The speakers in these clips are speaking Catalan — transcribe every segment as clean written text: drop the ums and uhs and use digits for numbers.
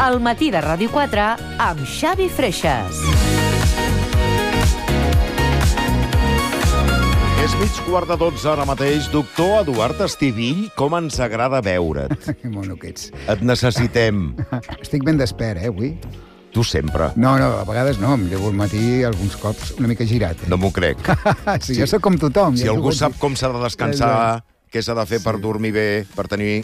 El matí de Ràdio 4 amb Xavi Freixas. És 11:15 ara mateix. Doctor Eduard Estivill, com ens agrada veure't. Que mono que ets. Et necessitem. Estic ben despert, avui. Tu sempre. No, a vegades no, em llevo al matí alguns cops una mica girat. No m'ho crec. Sí, jo sóc com tothom. Si algú sap com s'ha de descansar, què s'ha de fer per dormir bé, per tenir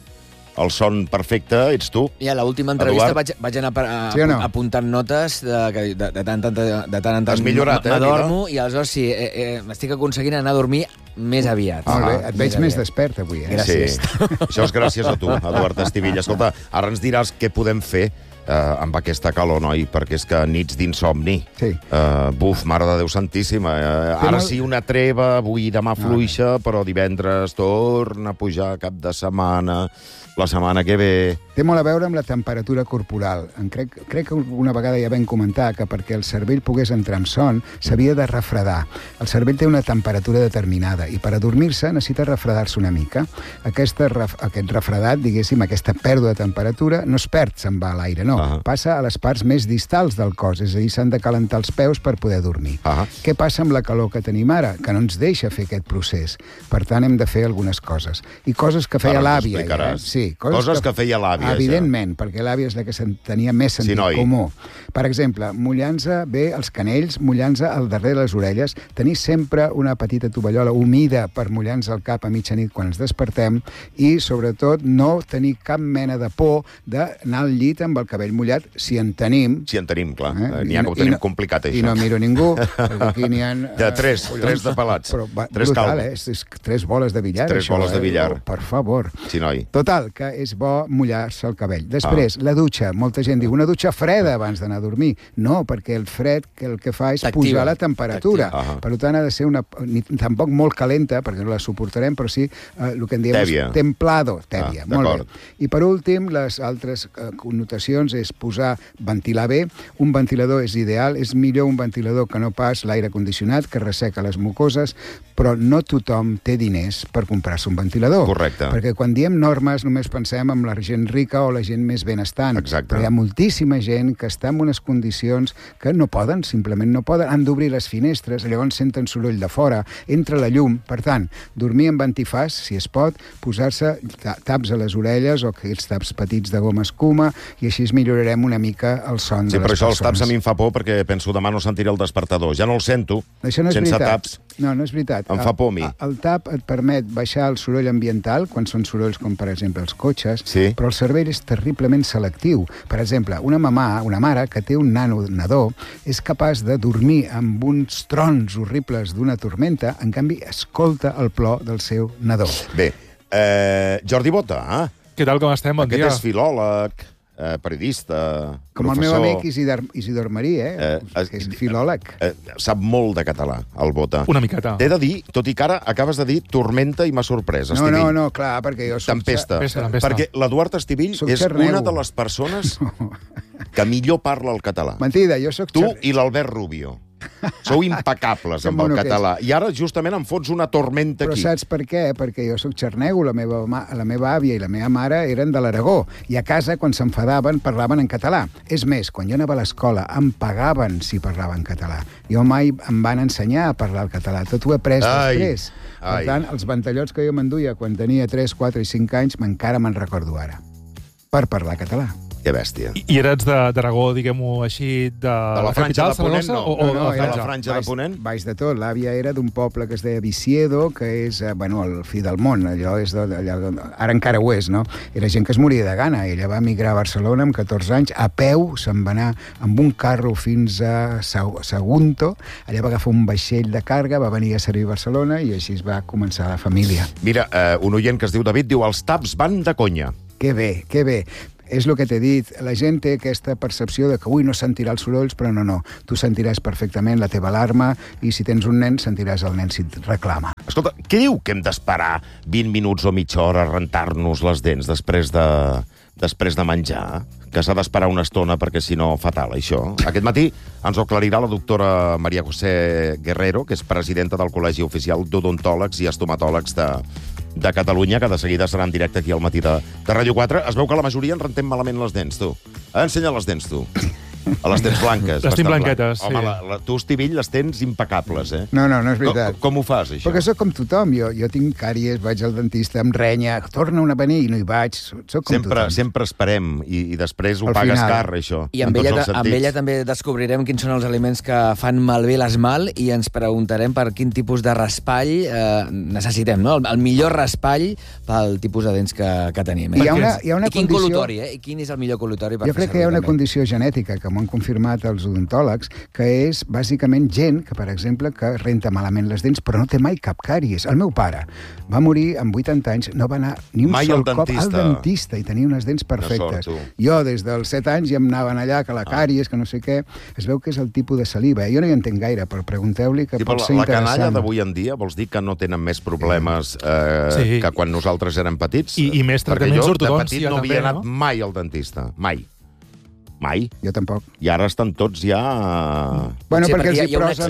el son perfecte, ets tu. I a l'última entrevista Eduard. vaig anar Sí o no? apuntant notes de tant en tant. Has millorat, m'adormo i aleshores sí, m'estic aconseguint anar a dormir més aviat. Molt bé, et veig més despert avui, Gràcies. Sí. Això és gràcies a tu, Eduard Estivill. Escolta, ara ens diràs què podem fer amb aquesta calor, noi, perquè és que nits d'insomni. Sí. Buf, mare de Déu santíssima. Ara sí una treva, avui demà fluixa, però divendres torna a pujar cap de setmana, la setmana que ve. Té molt a veure amb la temperatura corporal. Crec que una vegada ja vam comentar que perquè el cervell pogués entrar en son s'havia de refredar. El cervell té una temperatura determinada i per adormir-se necessita refredar-se una mica. Aquest refredat, diguéssim, aquesta pèrdua de temperatura no es perd, se'n va a l'aire, no. Passa a les parts més distals del cos, és a dir, s'han de calentar els peus per poder dormir. Què passa amb la calor que tenim ara? Que no ens deixa fer aquest procés. Per tant, hem de fer algunes coses. I coses que feia l'àvia. Sí, coses que feia l'àvia. Evidentment, perquè l'àvia és la que tenia més sentit comú. Per exemple, mullant-se bé els canells, mullant-se al darrere de les orelles, tenir sempre una petita tovallola humida per mullar-nos el cap a mitjanit quan ens despertem i, sobretot, no tenir cap mena de por d'anar al llit amb el cabell mullat, si en tenim. Si en tenim, clar. N'hi ha que ho tenim complicat, això. I no miro ningú, perquè aquí n'hi ha... De tres de pelats. Tres calvos. És 3 boles de billar, això. 3 boles de billar. Per favor. Sí, noi. Total, que és bo mullar-se el cabell. Després, la dutxa. Molta gent diu, una dutxa freda abans d'anar a dormir. No, perquè el fred el que fa és pujar la temperatura. Per tant, ha de ser tampoc molt calenta, perquè no la suportarem, però sí el que en diem templado. Tèbia, molt bé. I per últim, les altres connotacions és ventilar bé. Un ventilador és ideal, és millor un ventilador que no pas l'aire condicionat, que resseca les mucoses, però no tothom té diners per comprar-se un ventilador. Correcte. Perquè quan diem normes només pensem en la gent rica o la gent més benestant. Exacte. Però hi ha moltíssima gent que està en unes condicions que no poden, simplement no poden. Han d'obrir les finestres, llavors senten soroll de fora, entra la llum. Per tant, dormir amb antifàs, si es pot, posar-se taps a les orelles o aquells taps petits de goma escuma i així millorarem una mica el son de les persones. Sí, però això els taps a mi em fa por perquè penso demà no sentiré el despertador. Ja no el sento, sense taps. No és veritat. Em fa por a mi. El tap et permet baixar el soroll ambiental, quan són sorolls com, per exemple, els cotxes, però el cervell és terriblement selectiu. Per exemple, una mare que té un nadó és capaç de dormir amb uns trons horribles d'una tormenta, en canvi escolta el plor del seu nadó. Bé, Jordi Bota, Què tal, com estem? Bon dia. Aquest és filòleg, periodista, com professor. El meu amic Isidor Marí, que és filòleg. Sap molt de català, el Bota. Una miqueta. T'he de dir, tot i que ara acabes de dir tormenta i m'ha sorprès, Estivill. No, clar, perquè jo soc... Tempesta. Perquè l'Eduard Estivill és una de les persones que millor parla el català. Mentida, jo soc... Tu i l'Albert Rubio. Sou impecables amb el català. I ara, justament, em fots una tormenta aquí. Però saps per què? Perquè jo soc xarnego, la meva àvia i la meva mare eren de l'Aragó, i a casa, quan s'enfadaven, parlaven en català. És més, quan jo anava a l'escola, em pagaven si parlava en català. Jo mai em van ensenyar a parlar el català. Tot ho he après després. Per tant, els ventallots que jo m'enduia quan tenia 3, 4 i 5 anys, encara me'n recordo ara. Per parlar català. Que bèstia. I eres d'Aragó, diguem-ho així, de la Franja capital, de Ponent, no? No, de la Franja de Ponent? Baix de tot. L'àvia era d'un poble que es deia Visiedo, que és, el fi del món. Allò és ara encara ho és, no? Era gent que es moria de gana. Ella va emigrar a Barcelona amb 14 anys. A peu se'n va anar amb un carro fins a Sagunto. Allà va agafar un vaixell de càrrega, va venir a servir a Barcelona i així es va començar la família. Mira, un oient que es diu David diu els taps van de conya. Que bé, que bé. És el que t'he dit, la gent té aquesta percepció de que no sentirà els sorolls, però no. Tu sentiràs perfectament la teva alarma i si tens un nen, sentiràs el nen si et reclama. Escolta, què diu que hem d'esperar 20 minuts o mitja hora a rentar-nos les dents després de menjar? Que s'ha d'esperar una estona perquè, si no, fatal, això. Aquest matí ens ho aclarirà la doctora Maria José Guerrero, que és presidenta del Col·legi Oficial d'Odontòlegs i Estomatòlegs de Catalunya, que de seguida serà en directe aquí al matí de Ràdio 4. Es veu que la majoria ens rentem malament les dents, tu. Ensenya les dents, tu. A les dents blanques. Les tinc blanquetes, Home, sí. tu, Estivill, les tens impecables, eh? No, és veritat. Com ho fas, això? Perquè sóc com tothom. Jo tinc càries, vaig al dentista, em renya, torna a venir i no hi vaig. Sóc com tothom. Sempre esperem i després ho Al pagues final. car, això. I amb ella també descobrirem quins són els aliments que fan malbé l'esmalt i ens preguntarem per quin tipus de raspall necessitem, no? El millor raspall pel tipus de dents que tenim. Hi ha una I quin condició... col·lutori, I quin és el millor col·lutori per Jo crec que hi ha una condició genètica, que m'ho han confirmat els odontòlegs, que és bàsicament gent que, per exemple, que renta malament les dents, però no té mai cap càries. El meu pare va morir amb 80 anys, no va anar ni un Mai sol al cop al dentista. dentista i tenia unes dents perfectes. sort, tu. Jo, des dels 7 anys, ja em anaven allà, que la càries, que no sé què. Es veu que és el tipus de saliva. Jo no hi entenc gaire, però pregunteu-li que pot ser la canalla interessant. d'avui en dia vols dir que no tenen més problemes Sí. que quan nosaltres érem petits? I més Perquè tractaments jo, ortodòncia, de petit, no també, havia anat no? mai al dentista. Mai. Jo tampoc. I ara estan tots ja... Bueno, Potser perquè els hi hi ha posen...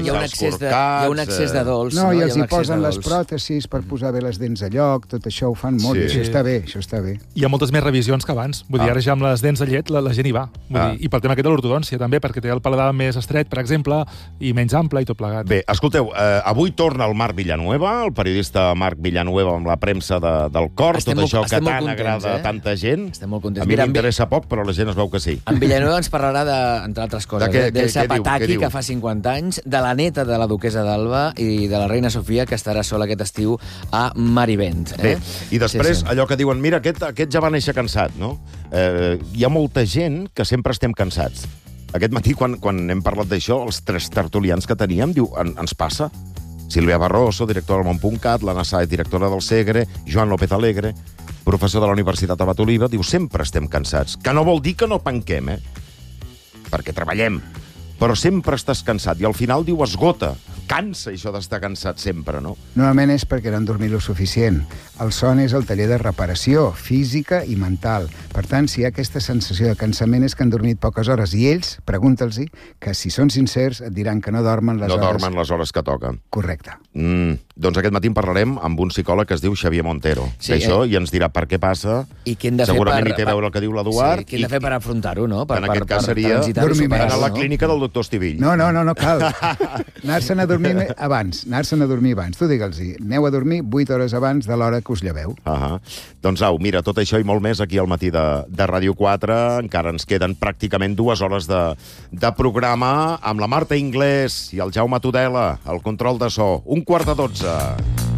un excés de dolç. No, i els Hi ha hi un excés posen de les dolç. pròtesis per posar bé les dents a lloc, tot això ho fan molt, Sí. i això està bé, això està bé. Hi ha moltes més revisions que abans. Vull dir, ara ja amb les dents de llet la gent hi va. Vull dir, i pel tema aquest de l'ortodòncia, també, perquè té el paladar més estret, per exemple, i menys ample i tot plegat. Bé, escolteu, avui torna el Marc Villanueva, el periodista Marc Villanueva amb la premsa del cor, Estem tot molt- això que estem molt tant contents, agrada a tanta gent. Estem molt contents. A mi Mira, m'interessa poc, però la gent es veu que sí. En Villanueva ens parlarà, entre altres coses, De què d'Elsa diu? Què Pataki, diu? que fa 50 anys, de la neta de la duquesa d'Alba i de la reina Sofia, que estarà sola aquest estiu a Marivent. Bé, i després, Sí. allò que diuen, mira, aquest ja va néixer cansat, no? Hi ha molta gent que sempre estem cansats. Aquest matí, quan hem parlat d'això, els 3 tertulians que teníem, diu, ens passa. Sílvia Barroso, directora del Món.cat, l'Anna Sáez, directora del Segre, Joan López Alegre, professor de la Universitat Abat Oliva, diu, sempre estem cansats. Que no vol dir que no penquem, perquè treballem. Però sempre estàs cansat. I al final diu, esgota. Cansa, això d'estar cansat sempre, no? Normalment és perquè no han dormit lo suficient. El son és el taller de reparació física i mental. Per tant, si hi ha aquesta sensació de cansament és que han dormit poques hores. I ells, pregúnta'ls-hi, que si són sincers et diran que no dormen les No hores... dormen les hores que toquen. Correcte. Doncs aquest matí en parlarem amb un psicòleg que es diu Xavier Montero. Sí, d'això, i ens dirà per què passa. I què hem de fer Segurament hi té a veure el que diu l'Eduard. Sí, què hem de fer per afrontar-ho, no? En aquest cas seria transitar-ho i dormir més. anar a superar-ho, la no? clínica del doctor Estivill. No cal. Anar-se'n a dormir abans. Anar-se'n a dormir abans. Tu digue'ls-hi, aneu a dormir 8 hores abans de l'hora que us lleveu. Doncs au, mira, tot això i molt més aquí al matí de Ràdio 4. Encara ens queden pràcticament 2 hores de programa amb la Marta Inglés i el Jaume Tudela, el control de so. 11:45.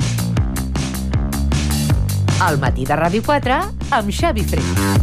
Al matí de Ràdio 4 amb Xavi Freixas.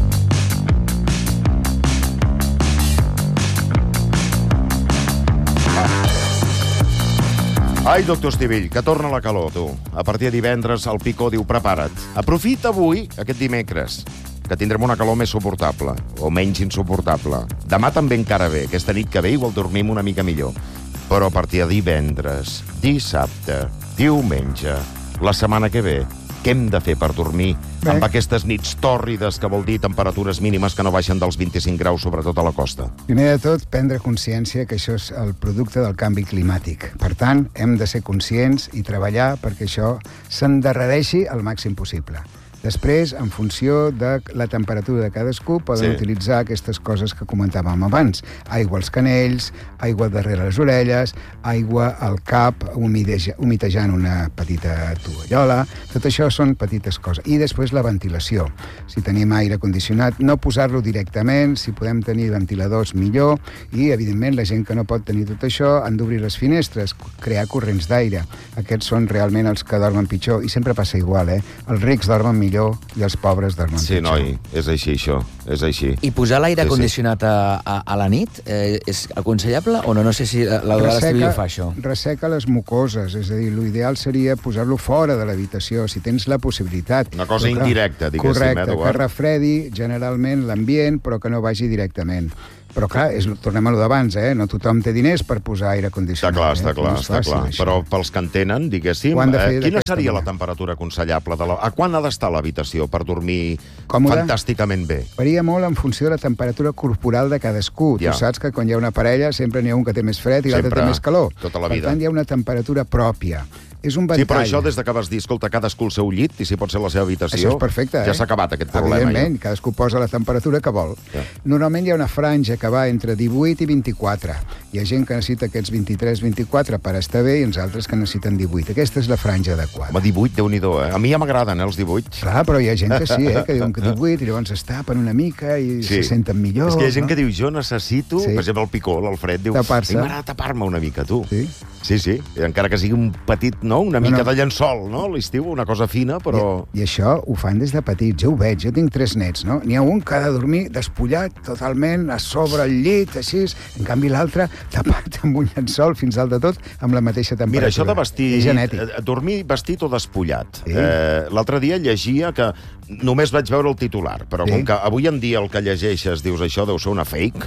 Ai, doctor Estivill, que torna la calor, tu. A partir de divendres, el Picó diu, prepara't. Aprofita avui, aquest dimecres, que tindrem una calor més suportable, o menys insuportable. Demà també encara bé, aquesta nit que ve igual dormim una mica millor. Però a partir de divendres, dissabte, diumenge, la setmana que ve, què hem de fer per dormir amb aquestes nits tòrrides, que vol dir temperatures mínimes que no baixen dels 25 graus, sobretot a la costa? Primer de tot, prendre consciència que això és el producte del canvi climàtic. Per tant, hem de ser conscients i treballar perquè això s'endarrereixi el màxim possible. Després, en funció de la temperatura de cadascú, poden utilitzar aquestes coses que comentàvem abans. Aigua als canells, aigua darrere les orelles, aigua al cap, humitejant una petita tovallola. Tot això són petites coses. I després la ventilació. Si tenim aire condicionat, no posar-lo directament. Si podem tenir ventiladors, millor. I, evidentment, la gent que no pot tenir tot això han d'obrir les finestres, crear corrents d'aire. Aquests són realment els que dormen pitjor. I sempre passa igual, Els rics dormen millor i els pobres dormen pitjor. Sí, noi, és així, això. És així. I posar l'aire condicionat a la nit és aconsellable o no? No sé si l'Estivill ho fa, això. Resseca les mucoses, és a dir, l'ideal seria posar-lo fora de l'habitació, si tens la possibilitat. Una cosa indirecta, diguéssim, Correcte, Eduard. que refredi generalment l'ambient, però que no vagi directament. Però, clar, tornem a lo d'abans, no tothom té diners per posar aire condicionat. Està clar. Però pels que en tenen, diguéssim, quina seria la temperatura aconsellable? A quan ha d'estar l'habitació per dormir fantàsticament bé? Varia molt en funció de la temperatura corporal de cadascú. Tu saps que quan hi ha una parella sempre n'hi ha un que té més fred i l'altre té més calor. Tota la vida. Per tant, hi ha una temperatura pròpia. És un ventall. Sí, però això des que vas dir, escolta, cadascú el seu llit, i si pot ser la seva habitació... Això és perfecte, ja s'ha acabat aquest problema. Evidentment, cadascú posa la temperatura que vol. Normalment hi ha una franja que va entre 18 i 24. Hi ha gent que necessita aquests 23-24 per estar bé i uns altres que necessiten 18. Aquesta és la franja adequada. Home, 18, Déu-n'hi-do, A mi ja m'agraden, els 18. Clar, però hi ha gent que sí, que diuen que 18 i llavors es tapen una mica i se senten millor. És que hi ha gent que diu, jo necessito, per exemple, el Picó, l'Alfred, diu, m'agrada tapar-me una mica, tu. Sí, encara que sigui un petit, una mica de llençol, a l'estiu, una cosa fina, però... I això ho fan des de petits, jo ho veig, jo tinc 3 nets, N'hi ha un que ha de dormir despullat totalment a sobre el llit, així, en canvi l'altre tapat amb un llençol fins dalt de tot, amb la mateixa temperatura. Mira, això de vestir, dormir vestit o despullat. L'altre dia llegia que només vaig veure el titular, però com que avui en dia el que llegeixes dius això deu ser una fake...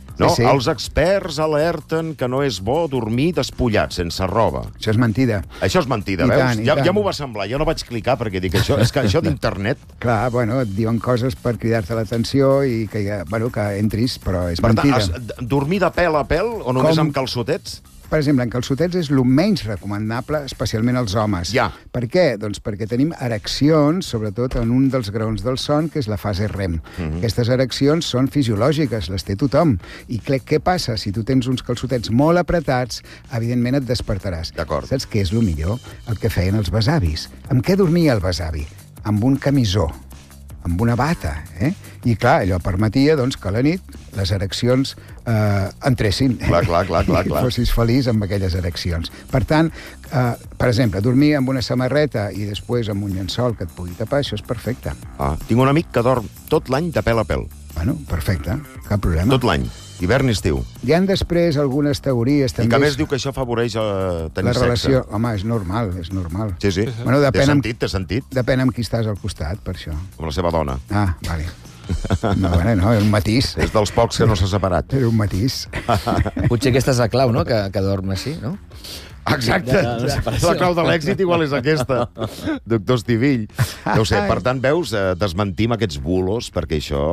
Els experts alerten que no és bo dormir despullat, sense roba. Això és mentida. Això és mentida, veus? Ja m'ho va semblar, jo no vaig clicar perquè dic això, és que això d'internet... Clar, et diuen coses per cridar-te l'atenció i que entris, però és mentida. Per tant, dormir de pèl a pèl o només amb calçotets? Per exemple, en calçotets és el menys recomanable, especialment als homes. Per què? Doncs perquè tenim ereccions, sobretot en un dels graons del son, que és la fase REM. Aquestes ereccions són fisiològiques, les té tothom. I què passa? Si tu tens uns calçotets molt apretats, evidentment et despertaràs. Saps què és el millor? El que feien els besavis. Amb què dormia el besavi? Amb un camisó, amb una bata, I, clar, allò permetia, que a la nit les ereccions entressin. Clar. I fossis feliç amb aquelles ereccions. Per tant, per exemple, dormir amb una samarreta i després amb un llençol que et pugui tapar, això és perfecte. Tinc un amic que dorm tot l'any de pèl a pèl. Bueno, perfecte, cap problema. Tot l'any. Hivern i estiu. Hi ha després algunes teories... I que més diu que això afavoreix tenir la relació. Home, és normal, és normal. Sí. Bueno, té sentit. Depèn amb qui estàs al costat, per això. Com la seva dona. Vale. No, era un matís. És dels pocs que no s'ha separat. Era un matís. Potser aquesta és la clau, que dorm així, no? Exacte. La clau de l'èxit igual és aquesta. Doctor Estivill. No sé, per tant, veus, desmentim aquests bulos, perquè això...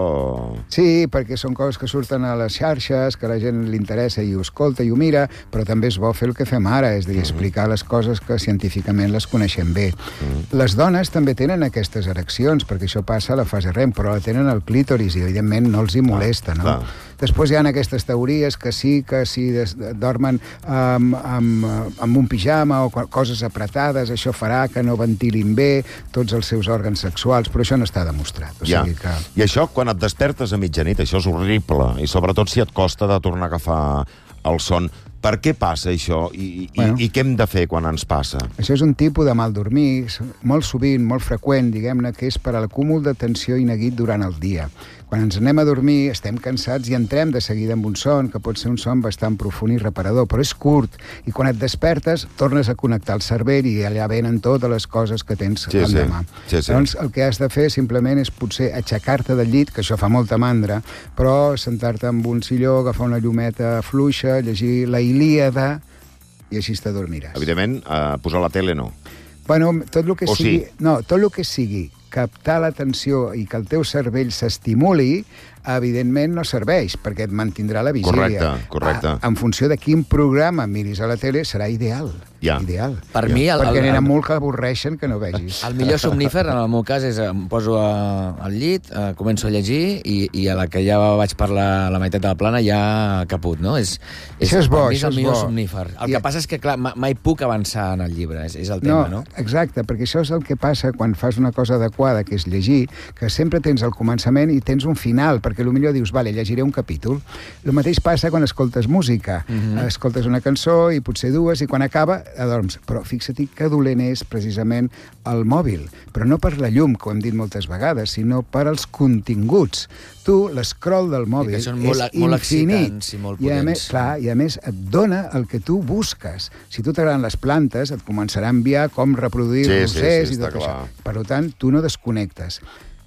Sí, perquè són coses que surten a les xarxes, que a la gent li interessa i ho escolta i ho mira, però també és bo fer el que fem ara, és a dir, explicar les coses que científicament les coneixem bé. Les dones també tenen aquestes ereccions, perquè això passa a la fase REM, però la tenen al clítoris i, evidentment, no els hi molesta, no? Després hi ha aquestes teories que si dormen amb un pijama o coses apretades, això farà que no ventilin bé tots els seus òrgans sexuals, però això no està demostrat. I això, quan et despertes a mitjanit, això és horrible, i sobretot si et costa de tornar a agafar el son. Per què passa això i què hem de fer quan ens passa? Això és un tipus de mal dormir, molt sovint, molt freqüent, diguem-ne, que és per a l'acúmul de tensió i neguit durant el dia. Quan ens anem a dormir, estem cansats i entrem de seguida amb un son, que pot ser un son bastant profund i reparador, però és curt, i quan et despertes, tornes a connectar el cervell i allà venen totes les coses que tens l'endemà. Llavors, el que has de fer simplement és potser aixecar-te del llit, que això fa molta mandra, però sentar-te amb un silló, agafar una llumeta fluixa, llegir la Ilíada, i així t'adormiràs. Evidentment, posar la tele no. Bueno, tot el que sigui... No, tot el que sigui captar l'atenció i que el teu cervell s'estimuli, evidentment no serveix, perquè et mantindrà la vigília. Correcte. En funció de quin programa miris a la tele, serà ideal. Ideal. Per mi... Perquè n'hi ha molt que avorreixen que no vegis. El millor somnífer, en el meu cas, és em poso al llit, començo a llegir i a la que ja vaig per la meitat de la plana ja caput, no? Això és bo, això és bo. Per mi és el millor somnífer. El que passa és que, clar, mai puc avançar en el llibre, és el tema, no? Exacte, perquè això és el que passa quan fas una cosa adequada, que és llegir, que sempre tens el començament i tens un final, perquè potser dius, vale, llegiré un capítol. El mateix passa quan escoltes música. Escoltes una cançó i potser dues, i quan acaba adorms. Però fixa't que dolent és precisament el mòbil. Però no per la llum, que ho hem dit moltes vegades, sinó per als continguts. Tu, l'escroll del mòbil és infinit. I a més et dona el que tu busques. Si tu t'agraden les plantes, et començarà a enviar com reproduir rosers i tot això. Per tant, tu no desconnectes.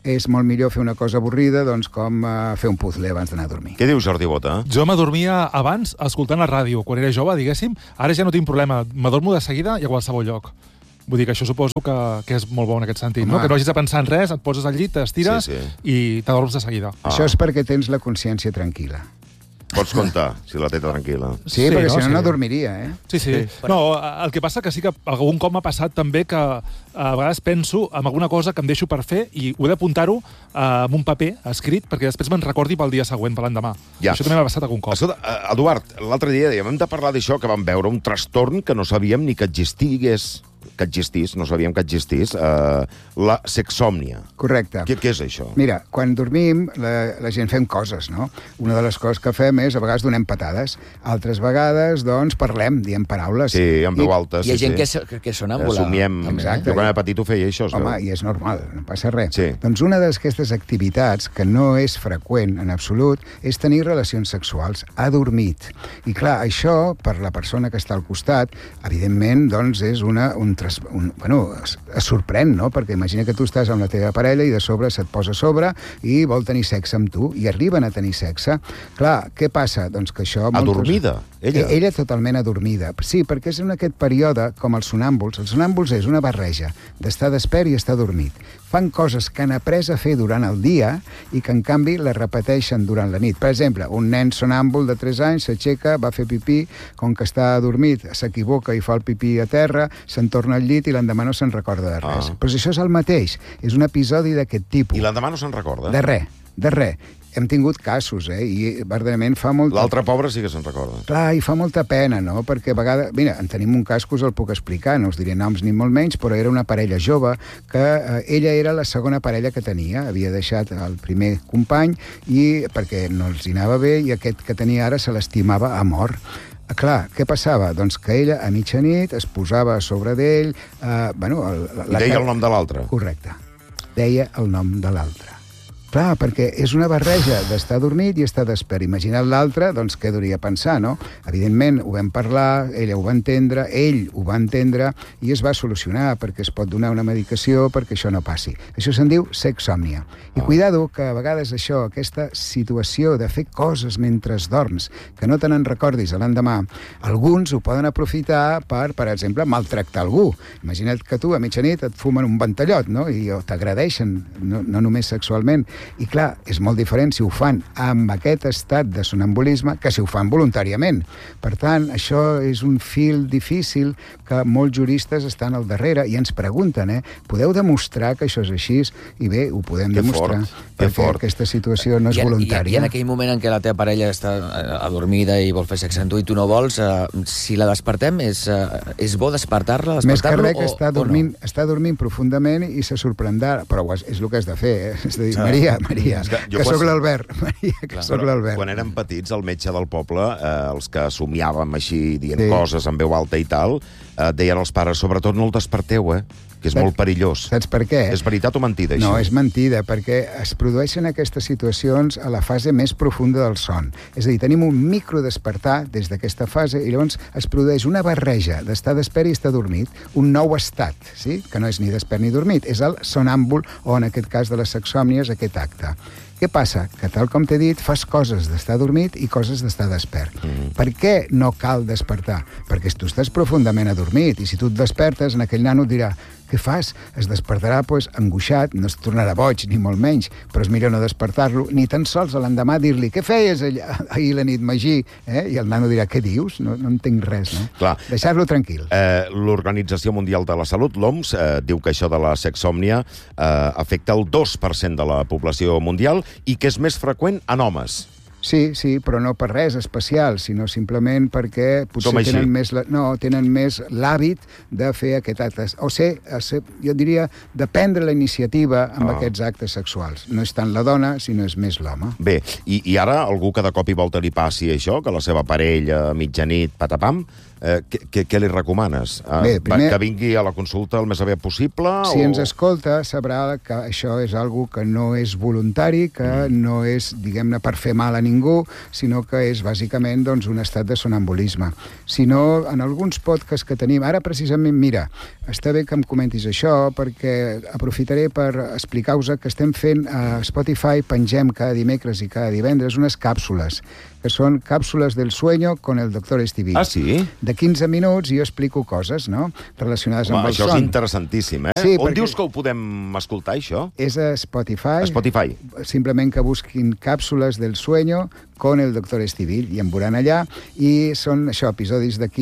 és molt millor fer una cosa avorrida doncs, com fer un puzzle abans d'anar a dormir. Què dius, Jordi Bota? Jo m'adormia abans escoltant la ràdio, quan era jove, diguéssim. Ara ja no tinc problema. M'adormo de seguida i a qualsevol lloc. Vull dir que això suposo que és molt bo en aquest sentit, no? Que no hagis de pensar en res, et poses al llit, t'estires i t'adorms de seguida. Això és perquè tens la consciència tranquil·la. Pots comptar, si la té tranquil·la. Sí, perquè si no dormiria, Sí. No, el que passa que sí que algun cop m'ha passat també que a vegades penso en alguna cosa que em deixo per fer i ho he d'apuntar-ho en un paper escrit perquè després me'n recordi pel dia següent, per l'endemà. Això també m'ha passat algun cop. Escolta, Eduard, l'altre dia dèiem, hem de parlar d'això, que vam veure un trastorn que no sabíem ni que existís, no sabíem que existís, la sexòmnia. Correcte. Què és això? Mira, quan dormim, la gent fem coses, no? Una de les coses que fem és, a vegades donem patades, altres vegades, doncs, parlem, diem paraules. Sí, amb veu alta. Hi ha gent que és sonàmbula. Somiem. Exacte. Jo quan era petit ho feia, això. Home, i és normal, no passa res. Sí. Doncs una d'aquestes activitats, que no és freqüent en absolut, és tenir relacions sexuals adormit. I clar, això, per la persona que està al costat, evidentment, doncs, és es sorprèn, no? Perquè imagina que tu estàs amb la teva parella i de sobre se't posa a sobre i vol tenir sexe amb tu, i arriben a tenir sexe. Clar, què passa? Doncs que això... Adormida, ella? Ella totalment adormida. Sí, perquè és en aquest període, com els sonàmbuls. Els sonàmbuls és una barreja d'estar despert i estar dormit. Fan coses que han après a fer durant el dia i que, en canvi, les repeteixen durant la nit. Per exemple, un nen sonàmbul de 3 anys s'aixeca, va fer pipí, com que està adormit, s'equivoca i fa el pipí a terra, se'n torna al llit i l'endemà no se'n recorda de res. Però això és el mateix. És un episodi d'aquest tipus. I l'endemà no se'n recorda? De res. Hem tingut casos, i verdaderament fa molt... L'altre pobre sí que se'n recorda. Clar, i fa molta pena, no? Perquè a vegades... Mira, en tenim un cas que us el puc explicar, no us diré noms ni molt menys, però era una parella jove que ella era la segona parella que tenia, havia deixat el primer company i perquè no els hi anava bé i aquest que tenia ara se l'estimava a mort. Clar, què passava? Doncs que ella a mitjanit es posava a sobre d'ell... I deia el nom de l'altre. Correcte. Deia el nom de l'altre. Clar, perquè és una barreja d'estar dormit i estar despert. Imagina't l'altre, doncs què hauria pensar, no? Evidentment, ho vam parlar, ella ho va entendre, ell ho va entendre i es va solucionar perquè es pot donar una medicació perquè això no passi. Això se'n diu sexòmnia. I cuidado que a vegades això, aquesta situació de fer coses mentre dorms, que no te n'en recordis a l'endemà, alguns ho poden aprofitar per exemple, maltractar algú. Imagina't que tu a mitjanit et fumen un ventallot, no? I t'agredeixen, no només sexualment. I clar, és molt diferent si ho fan amb aquest estat de sonambulisme que si ho fan voluntàriament. Per tant, això és un fil difícil que molts juristes estan al darrere i ens pregunten, podeu demostrar que això és així? I bé, ho podem demostrar, perquè aquesta situació no és voluntària. I en aquell moment en què la teva parella està adormida i vol fer sexe amb tu i tu no vols, si la despertem, és bo despertar-la? Més que res que està dormint profundament i se sorprendrà, però és el que has de fer, és a dir, Maria, que sóc l'Albert. Quan érem petits, el metge del poble, els que somiàvem així, dient coses en veu alta i tal, deien als pares, sobretot no el desperteu, que és molt perillós. Saps per què? És veritat o mentida, això? No, és mentida, perquè es produeixen aquestes situacions a la fase més profunda del son. És a dir, tenim un microdespertar des d'aquesta fase i llavors es produeix una barreja d'estar despert i estar dormit, un nou estat, sí? Que no és ni despert ni dormit, és el sonàmbul o, en aquest cas de les sexòmnies, aquest acte. Què passa? Que, tal com t'he dit, fas coses d'estar dormit i coses d'estar despert. Per què no cal despertar? Perquè tu estàs profundament adormit i si tu et despertes, en aquell nano et dirà què fas? Es despertarà angoixat, no es tornarà boig, ni molt menys, però és millor no despertar-lo, ni tan sols a l'endemà dir-li què feies ahir la nit, Magí? I el nano dirà, què dius? No entenc res, no? Clar. Deixar-lo tranquil. L'Organització Mundial de la Salut, l'OMS, diu que això de la sexòmnia afecta el 2% de la població mundial i que és més freqüent en homes. Sí, però no per res especial, sinó simplement perquè potser tenen més l'hàbit de fer aquest acte. O jo diria, de prendre la iniciativa amb aquests actes sexuals. No és tant la dona, sinó és més l'home. Bé, i ara algú que de cop i volta li passi això, que la seva parella a mitjanit, patapam, què li recomanes? Bé, primer, que vingui a la consulta el més aviat possible? Si ens escolta, sabrà que això és algo que no és voluntari, que no és, diguem-ne, per fer mal a ningú, ningú, sinó que és bàsicament doncs, un estat de sonambulisme. Si no, en alguns podcasts que tenim, ara precisament, mira, està bé que em comentis això, perquè aprofitaré per explicar-vos que estem fent a Spotify, pengem cada dimecres i cada divendres unes càpsules, que són càpsules del sueño con el doctor Estivill. Ah, sí? De 15 minuts i jo explico coses, no?, relacionades amb el son. Això és interessantíssim, eh? Sí, on dius que ho podem escoltar, això? És a Spotify. A Spotify. Simplement que busquin càpsules del sueño con el doctor Estivill i em veuran allà, i són això, episodis de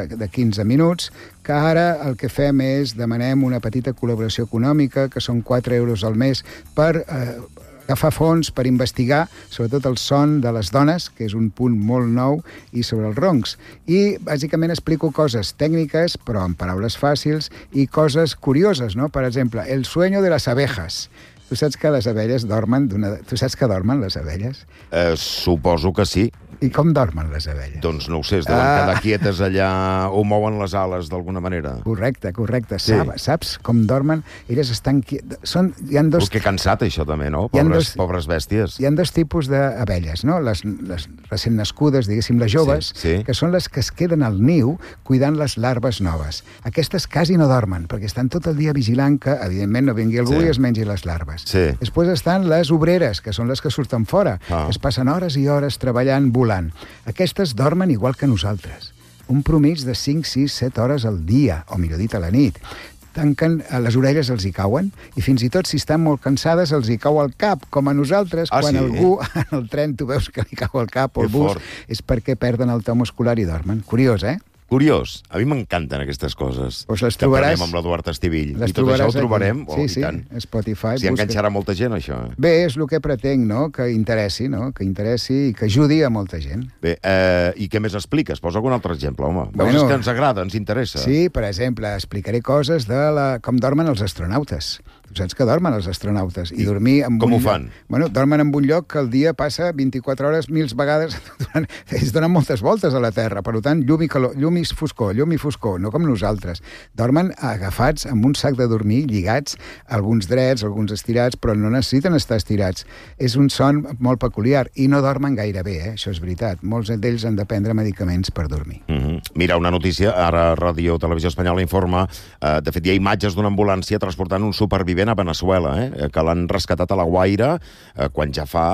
15 minuts, que ara el que fem és demanem una petita col·laboració econòmica, que són 4 euros al mes, per agafar fons per investigar, sobretot el son de les dones, que és un punt molt nou, i sobre els roncs. I, bàsicament, explico coses tècniques, però en paraules fàcils, i coses curioses, no? Per exemple, el sueño de las abejas. Tu saps que les abelles dormen Tu saps que dormen les abelles? Suposo que sí. I com dormen les abelles? Doncs no ho sé, es deuen quedar quietes allà o mouen les ales d'alguna manera. Correcte. Sí. Saps com dormen? Elles estan quietes. Hi ha dos... Que cansat, això, també, no? Pobres bèsties. Hi ha dos tipus d'abelles, no? Les recent nascudes, diguéssim, les joves, sí. Que són les que es queden al niu cuidant les larves noves. Aquestes quasi no dormen, perquè estan tot el dia vigilant que, evidentment, no vingui algú i es mengi les larves. Sí. Després estan les obreres, que són les que surten fora, que es passen hores i hores treballant, volant. Aquestes dormen igual que nosaltres. Un promig de 5, 6, 7 hores al dia, o millor dit, a la nit. Tanquen, les orelles els hi cauen, i fins i tot si estan molt cansades els hi cau al cap, com a nosaltres, quan algú en el tren tu veus que li cau al cap o el bus, és perquè perden el to muscular i dormen. Curiós, eh? Curiós. A mi m'encanten aquestes coses. Pues les trobaràs... Que aprenem amb l'Eduard Estivill. I tot això ho trobarem? Sí, sí, a Spotify. S'hi enganxarà molta gent, això. Bé, és el que pretenc, no?, que interessi, no?, que interessi i que ajudi a molta gent. Bé, i què més expliques? Posa algun altre exemple, home. Veus que ens agrada, ens interessa. Sí, per exemple, explicaré coses de com dormen els astronautes. Tu saps que dormen els astronautes. I dormir en com ho fan? Bueno, dormen en un lloc que el dia passa 24 hores, 1000 vegades. Ells donen moltes voltes a la Terra. Per tant, llum i foscor, no com nosaltres. Dormen agafats amb un sac de dormir, lligats, alguns drets, alguns estirats, però no necessiten estar estirats. És un son molt peculiar i no dormen gaire bé, això és veritat. Molts d'ells han de prendre medicaments per dormir. Mira, una notícia, ara Ràdio Televisió Espanyola informa, de fet hi ha imatges d'una ambulància transportant un supervivent a Veneçuela, que l'han rescatat a la Guaira quan ja fa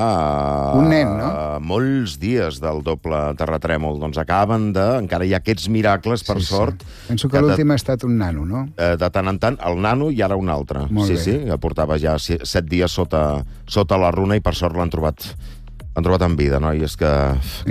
un nen, no? Molts dies del doble terratrèmol. Doncs acaben de... Encara hi ha aquests miracles, per sort. Penso que l'últim ha estat un nano, no? De tant en tant, el nano i ara un altre. Sí, que portava ja 7 dies sota la runa i per sort l'han trobat en vida, no? I és que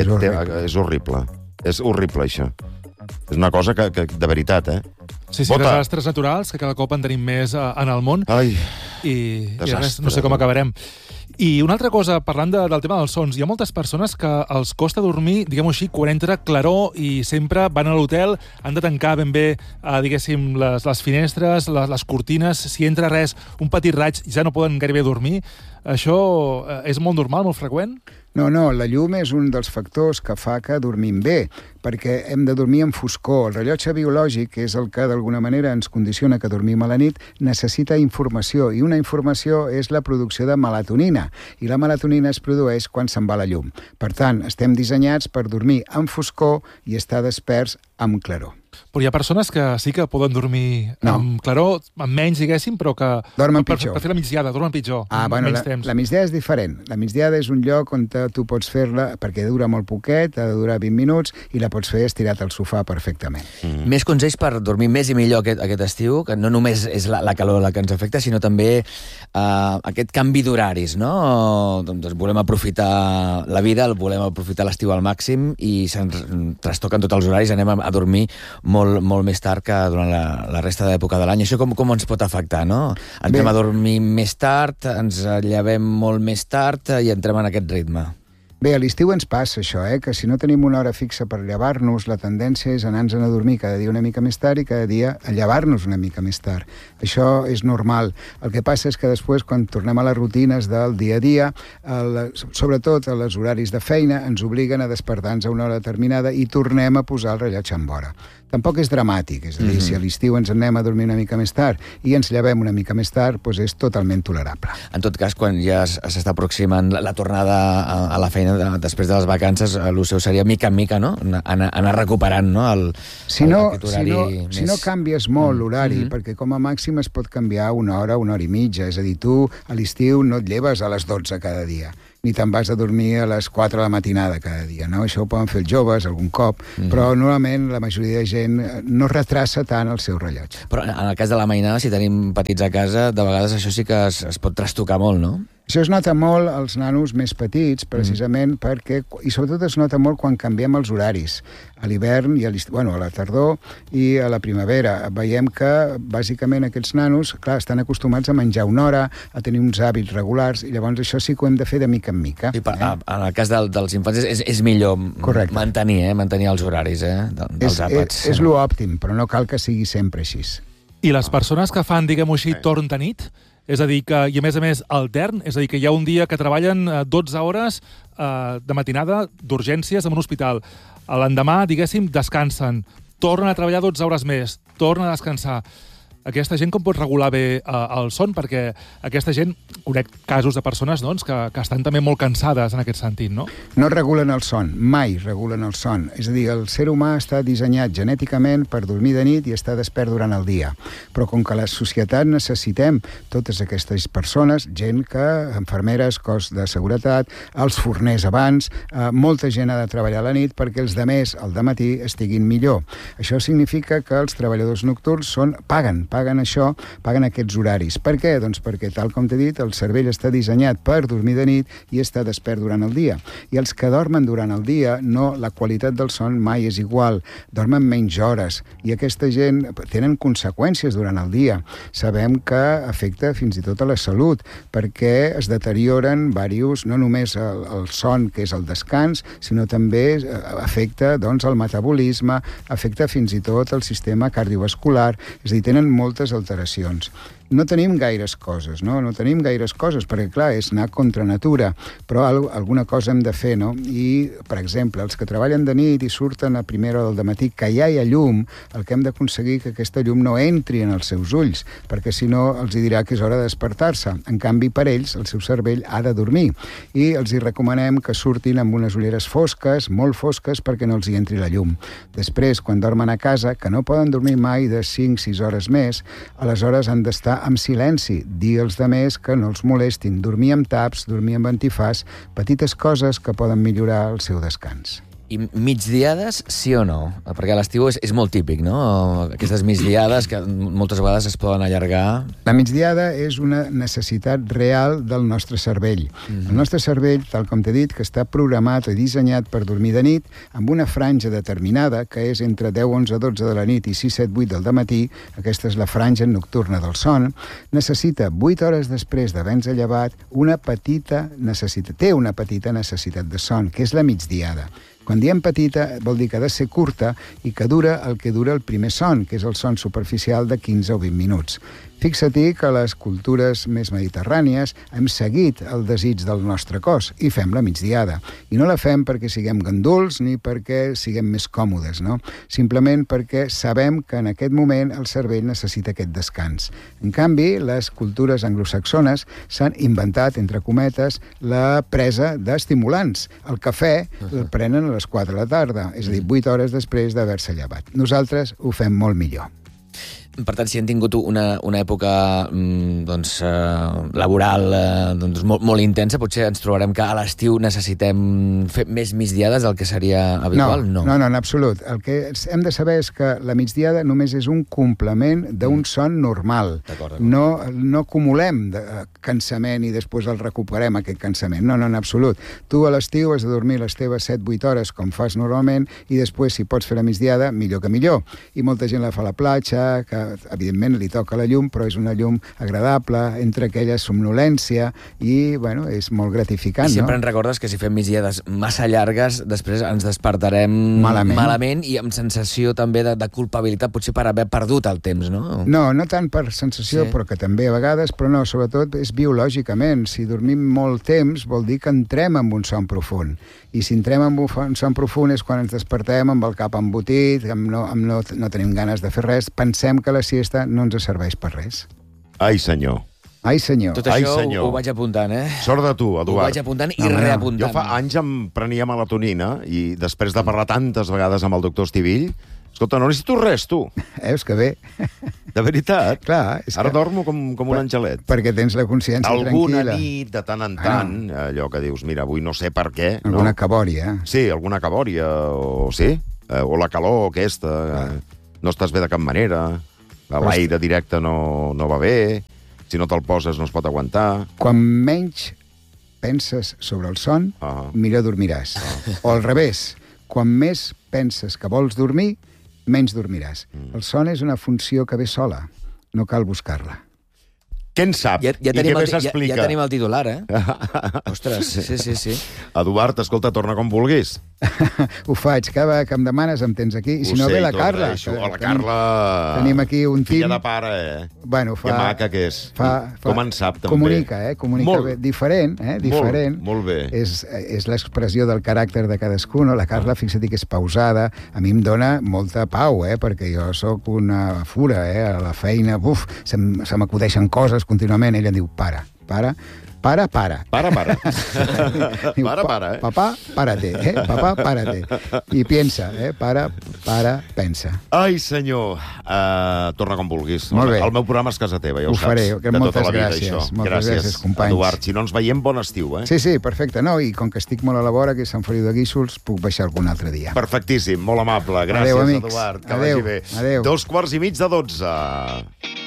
és horrible. És horrible, això. És una cosa que de veritat, Sí, desastres naturals, que cada cop en tenim més en el món. Ai, i res, no sé com acabarem. I una altra cosa, parlant del tema dels sons, hi ha moltes persones que els costa dormir, diguem-ho així, quan entra claror i sempre van a l'hotel, han de tancar ben bé, diguéssim, les finestres, les cortines, si entra res, un petit raig, ja no poden gairebé dormir. Això és molt normal, molt freqüent? No, la llum és un dels factors que fa que dormim bé, perquè hem de dormir en foscor. El rellotge biològic, que és el que d'alguna manera ens condiciona que dormim a la nit, necessita informació, i una informació és la producció de melatonina, i la melatonina es produeix quan se'n va la llum. Per tant, estem dissenyats per dormir en foscor i estar desperts amb claror. Però hi ha persones que sí que poden dormir amb claror, amb menys, diguéssim, però que... Dormen pitjor. Per fer la migdiada, dormen pitjor, menys temps. La migdiada és diferent. La migdiada és un lloc on tu pots fer-la, perquè dura molt poquet, ha de durar 20 minuts, i la pots fer estirat al sofà perfectament. Més consells per dormir més i millor aquest estiu, que no només és la calor la que ens afecta, sinó també aquest canvi d'horaris, no? Doncs volem aprofitar la vida, volem aprofitar l'estiu al màxim, i se'ns trastoquen tots els horaris, anem a dormir molt més tard que durant la resta de l'època de l'any. Això com ens pot afectar, no? Entrem a dormir més tard, ens llevem molt més tard i entrem en aquest ritme. Bé, a l'estiu ens passa això, que si no tenim una hora fixa per llevar-nos, la tendència és anar-nos a dormir cada dia una mica més tard i cada dia a llevar-nos una mica més tard. Això és normal. El que passa és que després, quan tornem a les rutines del dia a dia, sobretot a els horaris de feina, ens obliguen a despertar-nos a una hora determinada i tornem a posar el rellotge en hora. Tampoc és dramàtic, és a dir, si a l'estiu ens anem a dormir una mica més tard i ens llevem una mica més tard, doncs és totalment tolerable. En tot cas, quan ja s'està aproximant la tornada a la feina feina, després de les vacances, el seu seria mica en mica, no? Anar recuperant, no? Si no canvies molt l'horari, perquè com a màxim es pot canviar una hora i mitja, és a dir, tu a l'estiu no et lleves a les 12 cada dia, ni te'n vas a dormir a les 4 de la matinada cada dia, no? Això ho poden fer els joves algun cop, però normalment la majoria de gent no retrassa tant el seu rellotge. Però en el cas de la mainada, si tenim petits a casa, de vegades això sí que es pot trastocar molt, no? Això es nota molt als nanos més petits, precisament perquè, i sobretot es nota molt quan canviem els horaris, a l'hivern i a la tardor i a la primavera. Veiem que, bàsicament, aquests nanos, clar, estan acostumats a menjar una hora, a tenir uns hàbits regulars, i llavors això sí que ho hem de fer de mica en mica. I en el cas dels infants és millor mantenir els horaris dels àpats. És l'òptim, però no cal que sigui sempre així. I les persones que fan, diguem-ho així, torn de nit, és a dir, i a més altern, és a dir, que hi ha un dia que treballen 12 hores de matinada d'urgències en un hospital. L'endemà, diguéssim, descansen, tornen a treballar 12 hores més, tornen a descansar. Aquesta gent com pot regular bé el son? Perquè aquesta gent, conec casos de persones doncs, que estan també molt cansades en aquest sentit, no? No regulen el son, mai regulen el son. És a dir, el ser humà està dissenyat genèticament per dormir de nit i estar despert durant el dia. Però com que a la societat necessitem totes aquestes persones, gent infermeres, cos de seguretat, els forners abans, molta gent ha de treballar a la nit perquè els demés al dematí estiguin millor. Això significa que els treballadors nocturns paguen aquests horaris. Per què? Doncs perquè, tal com t'he dit, el cervell està dissenyat per dormir de nit i estar despert durant el dia. I els que dormen durant el dia, la qualitat del son mai és igual. Dormen menys hores i aquesta gent tenen conseqüències durant el dia. Sabem que afecta fins i tot a la salut, perquè es deterioren no només el son, que és el descans, sinó també afecta el metabolisme, afecta fins i tot el sistema cardiovascular, és a dir, tenen moltes alteracions. No tenim gaires coses, no? No tenim gaires coses, perquè, clar, és anar contra natura, però alguna cosa hem de fer, no? I, per exemple, els que treballen de nit i surten a primera hora del dematí, que ja hi ha llum, el que hem d'aconseguir que aquesta llum no entri en els seus ulls, perquè si no els dirà que és hora de despertar-se. En canvi, per ells, el seu cervell ha de dormir. I els hi recomanem que surtin amb unes ulleres fosques, molt fosques, perquè no els hi entri la llum. Després, quan dormen a casa, que no poden dormir mai de 5-6 hores més, aleshores han d'estar amb silenci, dir als demés que no els molestin, dormir amb taps, dormir amb antifàs, petites coses que poden millorar el seu descans. I migdiades, sí o no? Perquè a l'estiu és molt típic, no? Aquestes migdiades que moltes vegades es poden allargar. La migdiada és una necessitat real del nostre cervell. El nostre cervell, tal com t'he dit, que està programat i dissenyat per dormir de nit, amb una franja determinada, que és entre 10, 11, 12 de la nit i 6, 7, 8 del dematí, aquesta és la franja nocturna del son, necessita 8 hores després d'haver-se llevat té una petita necessitat de son, que és la migdiada. Quan diem petita, vol dir que ha de ser curta i que dura el que dura el primer son, que és el son superficial de 15 o 20 minuts. Fixa-t'hi que les cultures més mediterrànies hem seguit el desig del nostre cos i fem la migdiada. I no la fem perquè siguem ganduls ni perquè siguem més còmodes, no? Simplement perquè sabem que en aquest moment el cervell necessita aquest descans. En canvi, les cultures anglosaxones s'han inventat, entre cometes, la presa d'estimulants. El cafè el prenen a les 4 de la tarda, és a dir, 8 hores després d'haver-se llevat. Nosaltres ho fem molt millor. Per tant, si hem tingut una època laboral molt intensa, potser ens trobarem que a l'estiu necessitem fer més migdiades del que seria habitual? No, en absolut. El que hem de saber és que la migdiada només és un complement d'un son normal. No acumulem cansament i després el recuperem, aquest cansament. No, en absolut. Tu a l'estiu has de dormir les teves 7-8 hores, com fas normalment, i després, si pots fer la migdiada, millor que millor. I molta gent la fa a la platja, que evidentment li toca la llum, però és una llum agradable, entre aquella somnolència, i, bueno, és molt gratificant, I sempre ens recordes que si fem migdiades massa llargues, després ens despertarem malament i amb sensació també de culpabilitat, potser per haver perdut el temps, no? No tant per sensació, però que també a vegades, però no, sobretot és biològicament. Si dormim molt temps, vol dir que entrem en un son profund. I si entrem en un son profund és quan ens despertem amb el cap embotit, no tenim ganes de fer res, pensem que la siesta no ens serveix per res. Ai, senyor. Ai, senyor. Tot això ho vaig apuntant, Sort de tu, Eduard. Ho vaig apuntant i reapuntant. Jo fa anys em prenia melatonina i després de parlar tantes vegades amb el doctor Estivill, escolta, no necessito res, tu. Veus que bé. De veritat. Clar, Ara dormo com un angelet. Perquè tens la consciència tranquil·la. Alguna nit, de tant en tant, allò que dius, mira, avui no sé per què. Alguna cabòria. Sí, alguna cabòria, o sí, o la calor aquesta, no estàs bé de cap manera, l'aire directe no va bé, si no te'l poses no es pot aguantar. Quan menys penses sobre el son, millor dormiràs. O al revés, quan més penses que vols dormir, menys dormiràs. El son és una funció que ve sola, no cal buscar-la. Què en sap? Ja tenim el titular, Ostres, sí. Eduard, escolta, torna com vulguis. Ho faig, cada que em demanes em tens aquí, i si no ve la Carla. La Carla... Tenim aquí un team... Filla de pare, Bueno, que maca que és. Com en sap, també. Comunica, comunica bé. Diferent, diferent. Molt bé. És l'expressió del caràcter de cadascú, no? La Carla, fixa't que és pausada, a mi em dona molta pau, perquè jo sóc una fura, a la feina, se m'acudeixen coses contínuament. Ella em diu, para. Diu, papà, párate, papà, párate. I piensa, pensa. Ai, senyor, torna com vulguis. Molt bé. El meu programa és casa teva, ja ho saps. Ho faré, que moltes gràcies. Moltes gràcies, companys. Eduard, si no ens veiem, bon estiu, Sí, perfecte. No, i com que estic molt a la vora, que és Sant Feliu de Guíxols, puc baixar algun altre dia. Perfectíssim, molt amable. Gràcies, adéu, amics. Eduard. Que vagi bé. Adéu. 11:45.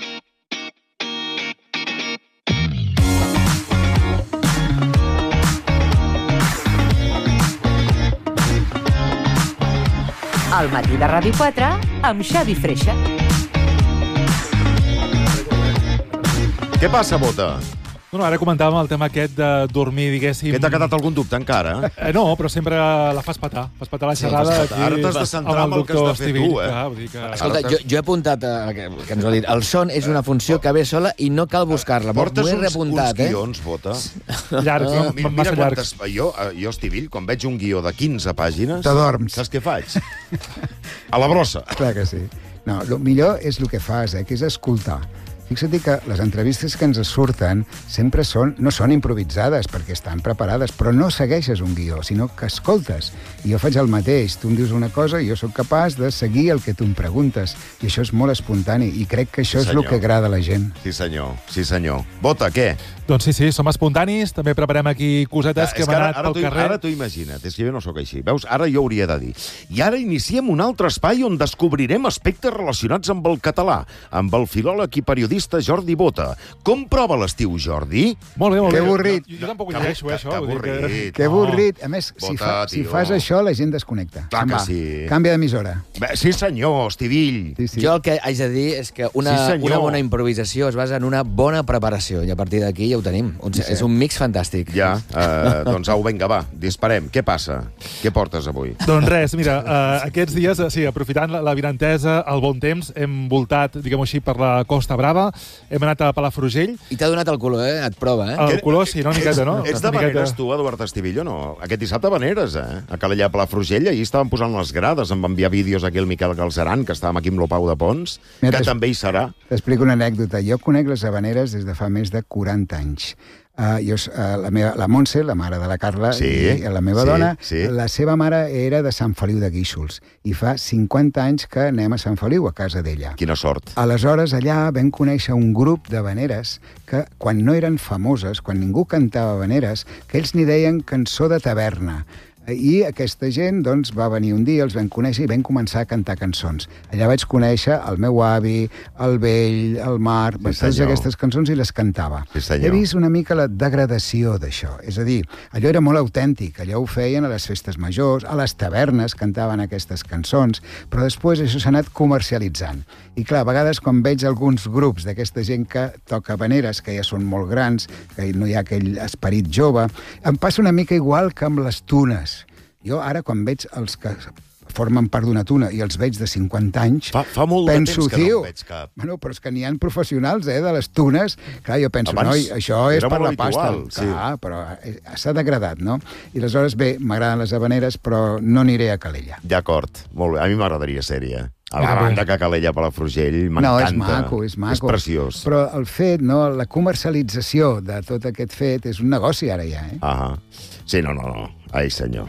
Al matí de Ràdio 4 amb Xavi Freixa. Què passa, Bota? No, ara comentàvem el tema aquest de dormir, diguéssim... Que t'ha quedat algun dubte encara? No, però sempre la fas petar. Fas petar la xerrada aquí... Ara t'has de centrar en el que has de fer tu, Escolta, jo he apuntat, que ens ho ha dit, el son és una funció que ve sola i no cal buscar-la. Portes uns guions, Bota. Llargs, massa llargs. Jo, Estivill, quan veig un guió de 15 pàgines... T'adorms. Saps què faig? A la brossa. Clar que sí. No, el millor és el que fas, que és escoltar. Fixa't que les entrevistes que ens surten sempre no són improvisades, perquè estan preparades, però no segueixes un guió, sinó que escoltes. I jo faig el mateix. Tu em dius una cosa i jo sóc capaç de seguir el que tu em preguntes. I això és molt espontani, i crec que això és el que agrada a la gent. Sí, senyor. Sí, senyor. Bota, què? Doncs sí, som espontanis, també preparem aquí cosetes que hem anat pel carrer. Ara t'ho imagina't, és que jo no sóc així. Veus, ara jo hauria de dir. I ara iniciem un altre espai on descobrirem aspectes relacionats amb el català, amb el filòleg i periodista Jordi Bota. Com prova l'estiu, Jordi? Molt bé, molt bé. Que avorrit. Jo tampoc ho llegeixo, això. Que avorrit. A més, si fas això, la gent desconnecta. Clar que sí. Canvia d'emissora. Sí, senyor, Estivill. Jo el que haig de dir és que una bona improvisació es basa en una bona preparació, i a partir d'aquí ja ho tenim. És un mix fantàstic. Ja, doncs au, vinga, va, disparem. Què passa? Què portes avui? Doncs res, mira, aquests dies, sí, aprofitant la vinentesa, el bon temps, hem voltat, diguem-ho així, per la Costa Brava, hem anat a Palafrugell. I t'ha donat el color, et prova, El color, sí, una miqueta, no? Ets de Vaneres, tu, Eduard Estivill, o no? Aquest dissabte a Vaneres, a Calella, a Palafrugell, ahir estaven posant les grades, em va enviar vídeos aquí el Miquel Galceran, que estàvem aquí amb l'Opau de Pons, que també hi serà. T'explico una anècdota. Jo conec les Havaneres des de fa més de 40 anys. La Montse, la mare de la Carla, i la meva dona, la seva mare era de Sant Feliu de Guíxols, i fa 50 anys que anem a Sant Feliu, a casa d'ella. Quina sort. Aleshores, allà vam conèixer un grup de habaneres que, quan no eren famoses, quan ningú cantava habaneres, que ells n'hi deien cançó de taverna. I aquesta gent doncs, va venir un dia, els vam conèixer i vam començar a cantar cançons. Allà vaig conèixer el meu avi, el vell, el Mar, totes aquestes cançons, i les cantava. He vist una mica la degradació d'això. És a dir, allò era molt autèntic, allò ho feien a les festes majors, a les tavernes cantaven aquestes cançons, però després això s'ha anat comercialitzant. I clar, a vegades quan veig alguns grups d'aquesta gent que toca habaneres, que ja són molt grans, que no hi ha aquell esperit jove, em passa una mica igual que amb les tunes. Jo ara, quan veig els que formen part d'una tuna i els veig de 50 anys... Fa molt de temps que no en veig cap. Bueno, però és que n'hi ha professionals, de les tunes. Clar, jo penso, noi, això és per la pasta. Clar, però s'ha degradat, no? I aleshores, bé, m'agraden les habaneres, però no aniré a Calella. D'acord, molt bé. A mi m'agradaria ser-hi, A la banda que Calella Palafrugell m'encanta. No, és maco. És preciós. Però el fet, no, la comercialització de tot aquest fet és un negoci ara ja, Sí, no. Ai, senyor.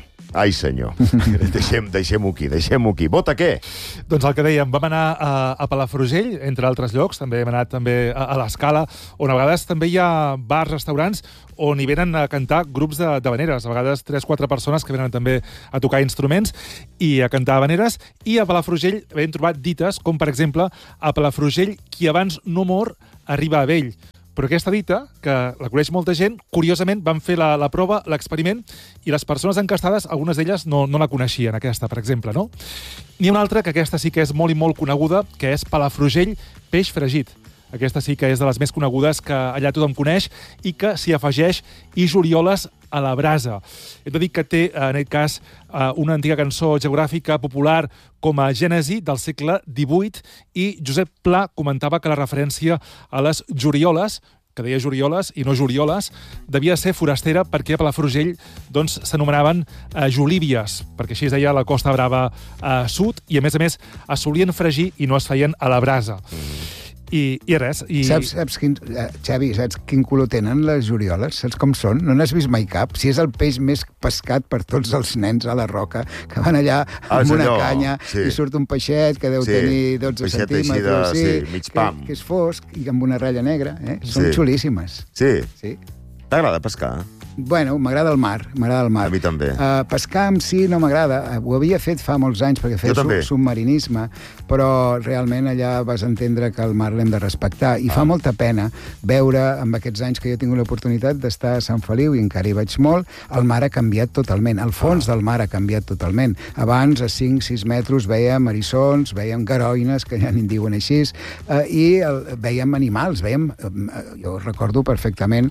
Deixem-ho aquí. Vota què? Doncs el que dèiem, vam anar a Palafrugell, entre altres llocs, també hem anat també a l'Escala, on a vegades també hi ha bars, restaurants, on hi venen a cantar grups d'habaneres, a vegades 3-4 persones que venen també a tocar instruments i a cantar habaneres, i a Palafrugell hem trobat dites, com per exemple, a Palafrugell, qui abans no mor, arriba a vell. Però aquesta dita, que la coneix molta gent, curiosament van fer la prova, l'experiment, i les persones encastades, algunes d'elles no la coneixien, aquesta, per exemple, no? N'hi ha una altra, que aquesta sí que és molt i molt coneguda, que és Palafrugell, peix fregit. Aquesta sí que és de les més conegudes, que allà tothom coneix, i que s'hi afegeix i julioles a la brasa. Hem de dir que té, en aquest cas, una antiga cançó geogràfica popular com a Gènesi del segle XVIII, i Josep Pla comentava que la referència a les jorioles, que deia jorioles i no jorioles, devia ser forastera perquè a Palafrugell s'anomenaven jolíbies, perquè així es deia la Costa Brava sud, i a més es solien fregir i no es feien a la brasa. I res. Saps quin, Xavi, saps quin color tenen les jorioles? Saps com són? No n'has vist mai cap? Si és el peix més pescat per tots els nens a la roca, que van allà amb una canya i surt un peixet que deu tenir 12 centímetres, mig pam, que és fosc i amb una ratlla negra. Són xulíssimes. Sí. T'agrada pescar? Bueno, m'agrada el mar. A mi també. Pescar en si no m'agrada. Ho havia fet fa molts anys perquè feia submarinisme, però realment allà vas entendre que el mar l'hem de respectar. I fa molta pena veure, amb aquests anys que jo he tingut l'oportunitat d'estar a Sant Feliu, i encara hi vaig molt, el mar ha canviat totalment. El fons del mar ha canviat totalment. Abans, a 5-6 metres, veiem eriçons, veiem garoines, que ja n'hi diuen així, i veiem animals, jo recordo perfectament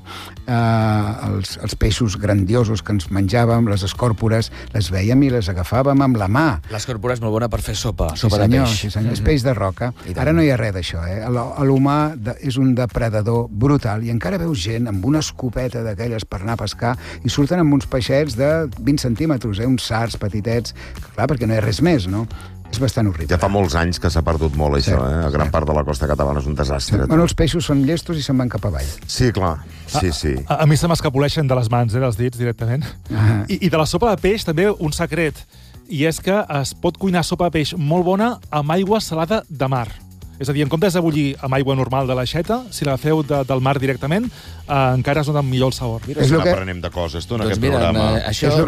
els peixos grandiosos que ens menjàvem, les escòrpores, les veiem i les agafàvem amb la mà. L'escòrpora és molt bona per fer sopa de peix. Sí, senyor, és peix de roca. Ara no hi ha res d'això, L'humà és un depredador brutal, i encara veus gent amb una escopeta d'aquelles per anar a pescar i surten amb uns peixets de 20 centímetres, uns sards petitets, clar, perquè no hi ha res més, no? És bastant horrible. Ja fa molts anys que s'ha perdut molt, això, A gran part de la costa catalana és un desastre. Bueno, els peixos són llestos i se'n van cap avall. Sí, clar. Sí. A mi se m'escapoleixen de les mans, dels dits, directament. I de la sopa de peix, també, un secret. I és que es pot cuinar sopa de peix molt bona amb aigua salada de mar. És a dir, en comptes de bullir amb aigua normal de l'aixeta, si la feu del mar directament, encara es dona millor el sabor. Mira, és que aprenem de coses, tu, en aquest programa. Això és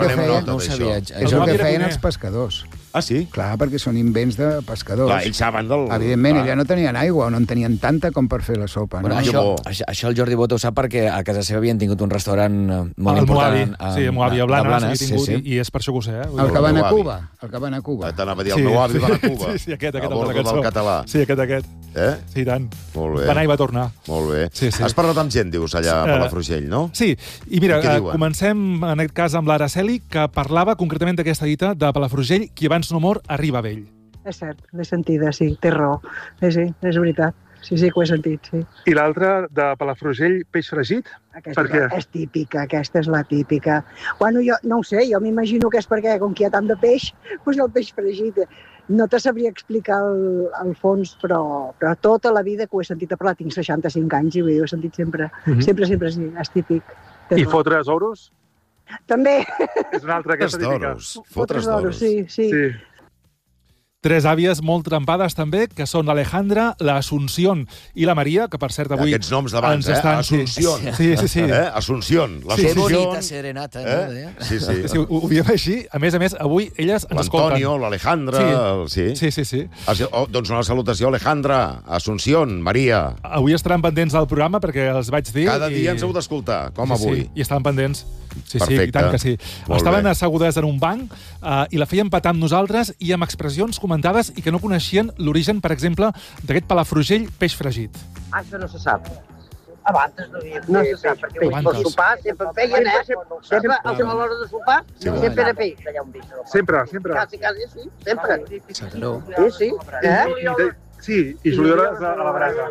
el que feien els pescadors. Ah, sí? Clar, perquè són invents de pescadors. Clar, ells saben del... Evidentment, ella no tenien aigua, o no en tenien tanta com per fer la sopa. Bueno, això el Jordi Bota ho sap perquè a casa seva havien tingut un restaurant molt important. Sí, el meu avi a Blanes, i és per això que ho sé. El que van a Cuba. El que van a Cuba. T'anava a dir, el meu avi va a Cuba. Sí, aquest, el de la cançó. Sí, aquest. Sí, tant. Molt bé. Va anar i va tornar. Molt bé. Has parlat amb gent, dius, allà a Palafrugell, no? Sí, i mira, comencem en aquest cas amb l'Araceli, que parlava concretament d'aquesta dita de Palafrugell, qui abans no mor, arriba vell. És cert, l'he sentida, sí, té raó. Sí, és veritat. Sí, que ho he sentit, sí. I l'altra, de Palafrugell, peix fregit? Per què? És típica, aquesta és la típica. Bueno, jo no ho sé, jo m'imagino que és perquè, com que hi ha tant de peix, doncs el peix fregit. No te sabria explicar el fons, però tota la vida que ho he sentit a parlar, tinc 65 anys i ho he sentit sempre. Sempre, sí, és típic. I fotre's oros? També. És una altra aquesta típica. Fotre's d'oros, sí. Tres àvies molt trempades també, que són l'Alejandra, l'Asunción i la Maria, que per cert avui... Aquests noms d'abans, Asunción. Sí. Asunción. Que bonita serenata. Sí. Ho diem així. A més, avui elles ens escolten. L'Antonio, l'Alejandra... Sí. Doncs una salutació, Alejandra, Asunción, Maria. Avui estaran pendents del programa perquè els vaig dir... Cada dia ens heu d'escoltar, com avui. I estaven pendents. Sí, perfecte. I tant que sí. Estaven assegudes en un banc i la feien petar amb nosaltres i amb expressions comentades i que no coneixien l'origen, per exemple, d'aquest Palafrugell peix fregit. Això no se sap. Abans no havia no se sap, perquè per sopar sempre feien, sempre a l'hora de sopar, sempre era peix. Sempre? Quasi, sí, sempre. Sí. Sí, i julioles a la brasa.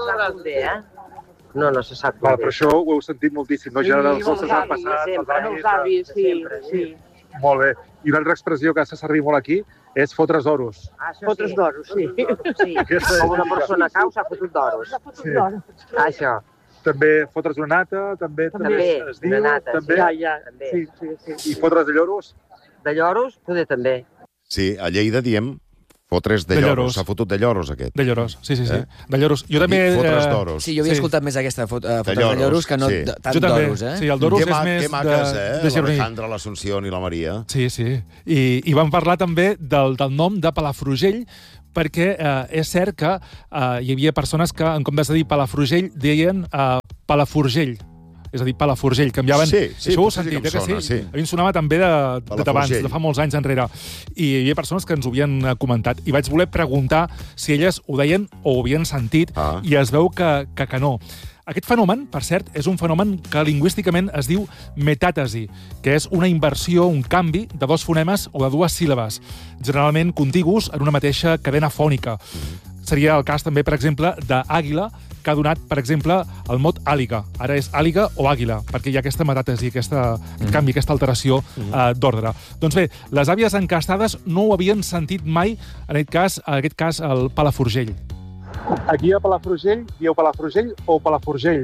No se sap. Per això ho heu sentit moltíssim, no? Ja dels solstes han passat, els avis, sí. Molt bé. I una altra expressió que s'ha servit molt aquí és fotre's d'oros. Fotre's d'oros, sí. Com una persona cau s'ha fotut d'oros. Això. També fotre's una nata, també es diu. Una nata, sí. I fotre's de lloros? De lloros, poder també. Sí, a Lleida diem fotre's de lloros. S'ha fotut de lloros, aquest. De lloros, sí. De lloros. Jo també... Fotre's d'oros. Sí, jo havia escoltat més aquesta fotre's de lloros que no tant d'oros, Sí, el d'oros és més... Que maques, l'Alejandra, l'Assumpció i la Maria. Sí. I vam parlar també del nom de Palafrugell, perquè és cert que hi havia persones que, en comptes de dir Palafrugell, deien Palafrugell. És a dir, Palafrugell, canviaven... Sí, això ho heu sentit, que sí? A mi em sonava també d'abans, de fa molts anys enrere. I hi havia persones que ens ho havien comentat. I vaig voler preguntar si elles ho deien o ho havien sentit, i es veu que no. Aquest fenomen, per cert, és un fenomen que lingüísticament es diu metàtesi, que és una inversió, un canvi de dos fonemes o de dues síl·labes, generalment contigus en una mateixa cadena fònica. Seria el cas també, per exemple, d'àguila, que ha donat, per exemple, el mot àliga. Ara és àliga o àguila, perquè hi ha aquesta metàtesi, aquest canvi, aquesta alteració d'ordre. Doncs bé, les àvies encastades no ho havien sentit mai, en aquest cas, el Palafrugell. Aquí a Palafrugell, dieu Palafrugell o Palafrugell?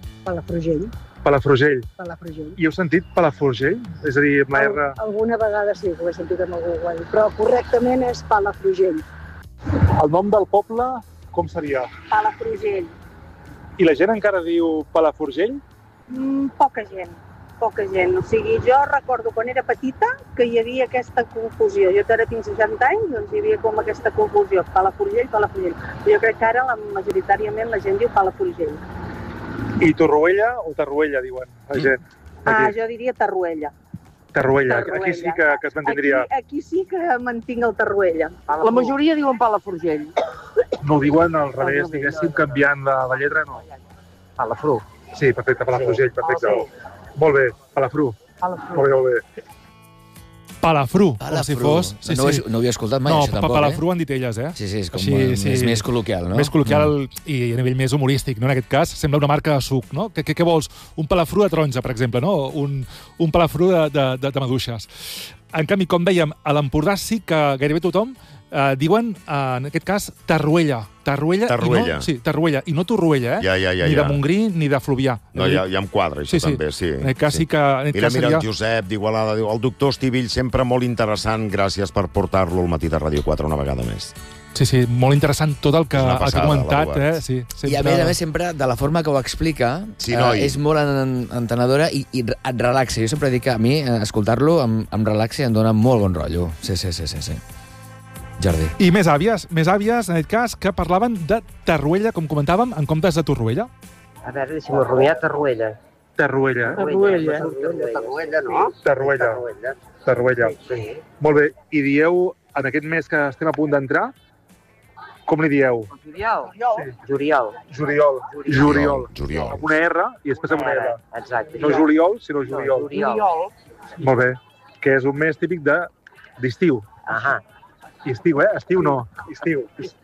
Palafrugell. I heu sentit Palafrugell? És a dir, amb la R... Alguna vegada sí, ho he sentit amb algú, però correctament és Palafrugell. El nom del poble, com seria? Palafrugell. I la gent encara diu Palafrugell? Poca gent. O sigui, jo recordo quan era petita que hi havia aquesta confusió. Jo ara tinc 60 anys, doncs hi havia com aquesta confusió. Palafrugell. Jo crec que ara majoritàriament la gent diu Palafrugell. I Torroella o Tarruella, diuen la gent? Jo diria Tarruella. Tarruella. Aquí sí que es mantindria. Aquí sí que mantinc el Tarruella. La majoria diuen Palafrugell. No ho diuen al revés, diguéssim, canviant la lletra, no. Palafru. Sí, perfecte, Palafrugell, perfecte. Molt bé, Palafru. Molt bé. Palafru, com si fos... No ho havia escoltat mai, això tampoc, Palafru han dit elles, Sí, és com més col·loquial, no? Més col·loquial i a nivell més humorístic, no? En aquest cas, sembla una marca de suc, no? Què vols? Un Palafru de taronja, per exemple, no? Un Palafru de maduixes. En canvi, com dèiem, a l'Empordà sí que gairebé tothom diuen, en aquest cas, Tarruella. Tarruella. Tarruella. I no Torruella, Ni de Montgrí ni de Fluvià. No, ja em quadra, això també, sí. En aquest cas sí que... Mira, el Josep d'Igualada diu: el doctor Estivill, sempre molt interessant, gràcies per portar-lo al matí de Ràdio 4 una vegada més. Sí, molt interessant tot el que ha comentat. I a més, sempre, de la forma que ho explica, és molt entenedora i et relaxa. Jo sempre dic que a mi, escoltar-lo, em relaxa i em dona molt bon rotllo. Sí. Jardí. I més àvies, en aquest cas, que parlaven de Tarruella, com comentàvem, en comptes de Torroella. A veure, deixa'm rumiar Tarruella. Tarruella, no? Tarruella. Sí. Molt bé. I dieu, en aquest mes que estem a punt d'entrar, com li dieu? Juliol. Amb una R i després amb una R. Exacte. No juliol, sinó juliol. Molt bé. Que és un mes típic d'estiu. Ahà. I estiu, Estiu no. Estiu.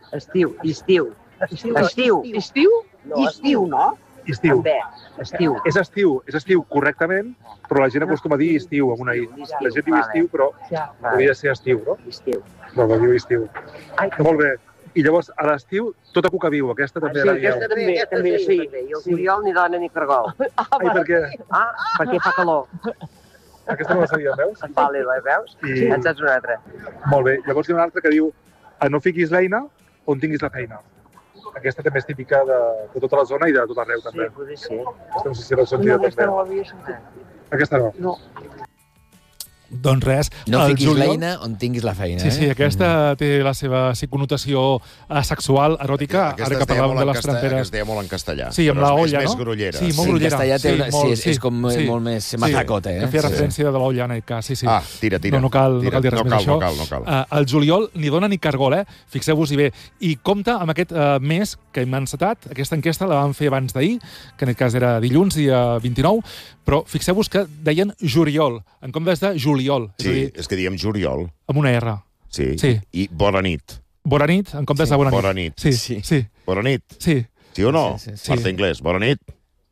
No? Estiu. Estiu. És estiu correctament, però la gent acostuma a dir estiu amb una I. La gent diu estiu, però podria ser estiu, no? Estiu. No diu estiu. Molt bé. I llavors, a l'estiu, tota cuca viu. Aquesta també la dieu. També, sí. I el juliol ni dona ni cargol. Per què? Perquè fa calor. Aquesta no la sabia, veus? Vale, veus? En saps una altra. Molt bé. Llavors hi ha una altra que diu: no fiquis l'eina on tinguis la feina. Aquesta també és típica de tota la zona i de tot arreu, també. Sí, potser sí. Aquesta no sé si l'heu sentit també. No, aquesta no l'havia sentit. Aquesta no? No. Doncs res. No fiquis l'eina on tinguis la feina. Sí, aquesta té la seva connotació sexual, eròtica. Aquesta ara que parlàvem de les tramperes. Es deia molt en castellà. Sí, amb la olla, no? És més grollera. Sí, molt grollera. En castellà és com molt més mazacote. Que feia referència de l'olla, en aquest cas. Sí. Ah, tira. No cal dir res més d'això. No cal. El juliol ni dona ni cargol, Fixeu-vos-hi bé. I compte amb aquest mes que hem encetat. Aquesta enquesta la vam fer abans d'ahir, que en aquest cas era dilluns, dia 29, però fixeu-vos que deien juliol, en comptes de juliol. Sí, és que diem juliol. Amb una R. Sí. I bona nit. Bona nit, en comptes de bona nit. Bona nit. Sí. Bona nit. Sí. Sí o no? Sí. Part d'inglès. Bona nit.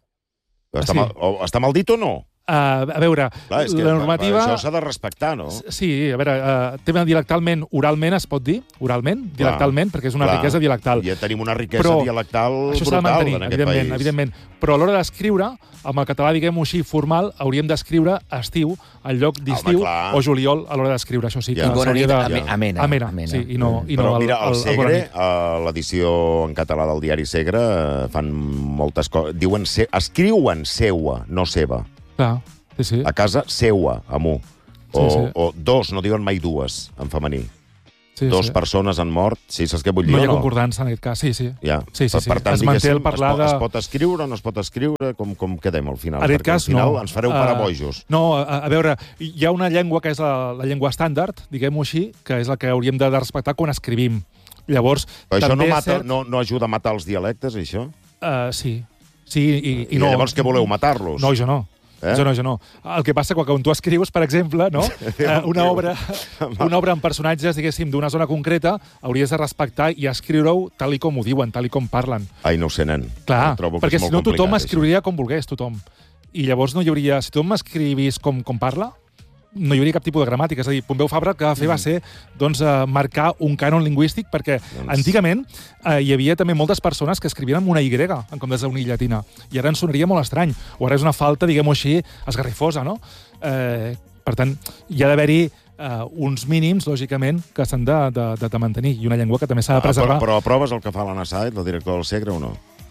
Està mal dit o no? A veure, clar, la normativa... Això s'ha de respectar, no? Sí, a veure, tema dialectalment, oralment es pot dir, dialectalment, perquè és una riquesa dialectal. Ja tenim una riquesa dialectal brutal en aquest país. Evidentment. Però a l'hora d'escriure, amb el català, diguem-ho així, formal, hauríem d'escriure estiu en lloc d'estiu o juliol a l'hora d'escriure. Això sí que s'hauria de... Amena. Sí, i no però mira, al Segre, a l'edició en català del diari Segre, fan moltes coses. Escriuen seua, no seva. Clar, sí. A casa, seua, amu. O dos, no diuen mai dues, en femení. Dos persones han mort, sí, saps què vull dir? No hi ha concordança en aquest cas, sí. Ja. Sí. Per tant, es manté el parlar de... Es pot escriure o no es pot escriure? Com quedem al final? En aquest cas, al final ens fareu parabojos. No, a veure, hi ha una llengua que és la llengua estàndard, diguem-ho així, que és la que hauríem de respectar quan escrivim. Llavors, però això no ajuda a matar els dialectes, això? Sí, i no... I llavors què voleu, matar-los? No, jo no. Jo no. El que passa quan tu escrius, per exemple, no? una obra amb personatges, diguéssim, d'una zona concreta, hauries de respectar i escriure-ho tal i com ho diuen, tal i com parlen. Ai, no ho sé, nen. Clar, perquè si no tothom escriuria com volgués, tothom. I llavors no hi hauria... Si tothom escrivís com parla, no hi hauria cap tipus de gramàtica. És a dir, Pompeu Fabra el que va fer va ser marcar un cànon lingüístic perquè antigament hi havia també moltes persones que escrivien amb una Y en comptes d'una I llatina. I ara ens sonaria molt estrany. O ara és una falta, diguem-ho així, esgarrifosa, no? Per tant, hi ha d'haver-hi uns mínims, lògicament, que s'han de mantenir. I una llengua que també s'ha de preservar. Però aproves el que fa l'Anna Sáez, el director del Segre, o no?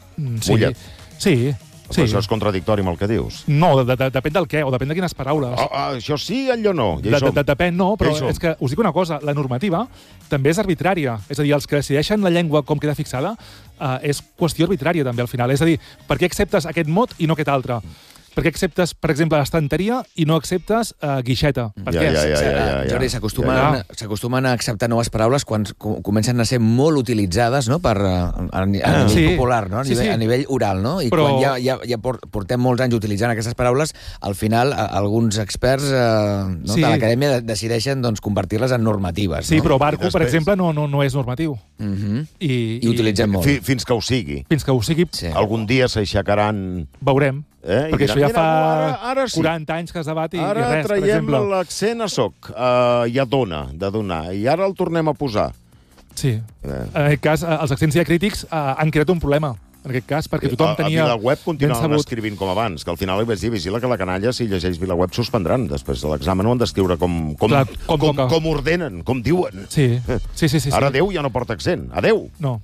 Sí. Però això és contradictori amb el que dius. No, depèn del què, o depèn de quines paraules. Això sí, allò no. Depèn, no, però és que us dic una cosa, la normativa també és arbitrària. És a dir, els que decideixen la llengua com queda fixada és qüestió arbitrària també al final. És a dir, per què acceptes aquest mot i no aquest altre? Per què acceptes, per exemple, estanteria i no acceptes guixeta? Per què? Jordi, s'acostumen a acceptar noves paraules quan comencen a ser molt utilitzades, no? A nivell popular, no? A nivell oral, no? I quan ja portem molts anys utilitzant aquestes paraules, al final alguns experts de l'acadèmia decideixen convertir-les en normatives. Sí, però barco, per exemple, no és normatiu. I utilitzem molt. Fins que ho sigui. Fins que ho sigui. Algun dia s'aixecaran... Veurem. Perquè això ja fa 40 anys que es debat i res, per exemple. Ara traiem l'accent a soc, i a dona, de donar, i ara el tornem a posar. Sí. En aquest cas, els accents diacrítics han creat un problema, en aquest cas, perquè tothom tenia... A VilaWeb continuaven escrivint com abans, que al final li vaig dir, vigila que la canalla, si llegeix VilaWeb, suspendran. Després de l'examen ho han d'escriure com ordenen, com diuen. Sí. Ara adeu ja no porta accent. Adeu. No.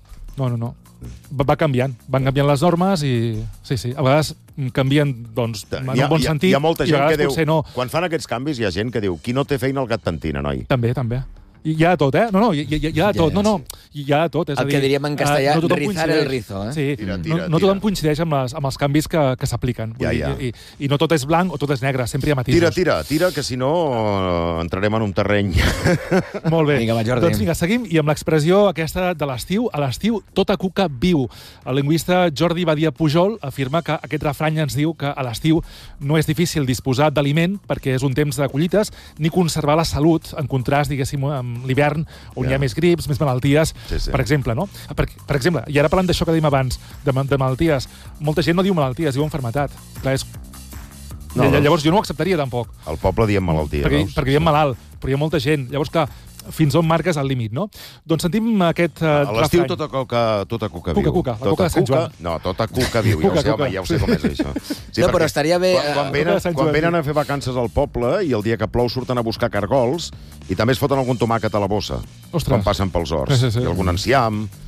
Va canviant. Van canviant les normes i... Sí. A vegades canvien, en un bon sentit. Hi ha molta gent que diu... No. Quan fan aquests canvis hi ha gent que diu qui no té feina el gat pentina, noi. També. Hi ha de tot, hi ha de tot. Hi ha de tot. És a dir, el que diríem en castellà, rizar el rizo. Sí, no tothom coincideix amb els canvis que s'apliquen. I no tot és blanc o tot és negre, sempre hi ha matisos. Tira, que si no entrarem en un terreny. Molt bé. Vinga, va, Jordi. Doncs vinga, seguim, i amb l'expressió aquesta de l'estiu, a l'estiu tota cuca viu. El lingüista Jordi Badia Pujol afirma que aquest refrany ens diu que a l'estiu no és difícil disposar d'aliment perquè és un temps de collites, ni conservar la salut, en contrast, diguéssim, amb l'hivern, on hi ha més grips, més malalties, per exemple, no? Per exemple, i ara parlant d'això que dèiem abans, de malalties, molta gent no diu malalties, diu enfermetat. Clar, llavors jo no ho acceptaria, tampoc. Al poble diem malaltia, perquè diem malalt, però hi ha molta gent. Llavors, clar, fins on marques el límit, no? Doncs sentim aquest refrany. A l'estiu tota cuca viu. La coca de Sant Joan. No, tota cuca viu, ja ho sé com és això. Sí, però estaria bé... Quan venen a fer vacances al poble i el dia que plou surten a buscar cargols i també es foten algun tomàquet a la bossa quan passen pels horts. I algun enciam.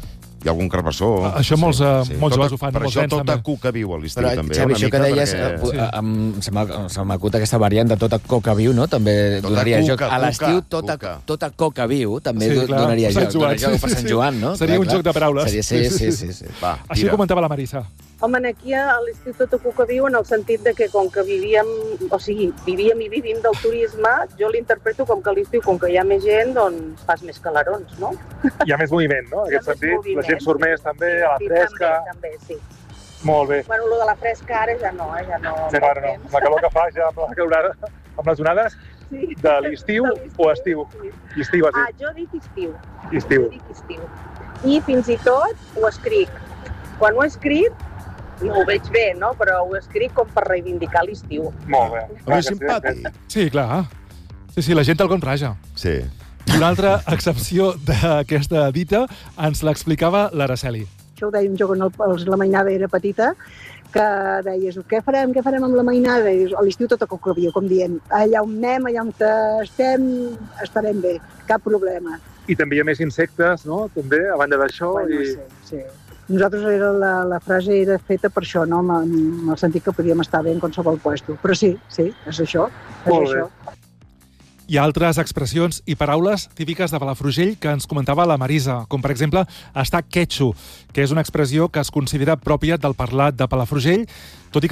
Hi ha algun carbassó. Això molts joves ho fan. Per això tota cuca viu a l'estiu, també. Però, Xavi, això que deies, se m'acut aquesta variant de tota coca viu, no? També donaria joc. A l'estiu, tota coca viu també donaria joc. Per Sant Joan, no? Seria un joc de paraules. Sí. Així ho comentava la Marisa. Home, aquí a l'estiu tota cuca viu en el sentit de que com que vivíem i vivim del turisme, jo l'interpreto com que a l'estiu, com que hi ha més gent, doncs fas més calarons, no? Hi ha més moviment, no? En aquest sentit, la gent surt més també, a la fresca... També, sí. Molt bé. Bueno, lo de la fresca ara ja no. Sí, ara no. Amb la calor que fa, ja amb la calorada, amb les onades, de l'estiu o estiu? Estiu, has dit. Jo dic estiu. Estiu. I fins i tot ho escric. Quan ho he escrit, no ho veig bé, no? Però ho escric com per reivindicar l'estiu. Molt bé. És simpàtic. Sí, clar. Sí, la gent te'l contraja. Sí. Una altra excepció d'aquesta dita ens l'explicava l'Araceli. Això ho dèiem jo quan la mainada era petita, que deies, què farem amb la mainada? I dius, a l'estiu tota coca viu, com dient, allà on anem, allà on estem, estarem bé, cap problema. I també hi ha més insectes, no? També, a banda d'això. Bueno, sí. Nosaltres la frase era feta per això, no? En el sentit que podíem estar bé en qualsevol puesto. Però sí, és això. Molt bé. Hi ha altres expressions i paraules típiques de Palafrugell que ens comentava la Marisa, com per exemple estar quetxo, que és una expressió que es considera pròpia del parlat de Palafrugell, tot i que